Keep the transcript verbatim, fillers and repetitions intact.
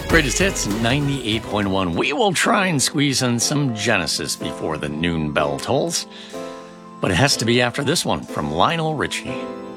Greatest hits ninety-eight point one. We will try and squeeze in some Genesis before the noon bell tolls, but it has to be after this one from Lionel Richie.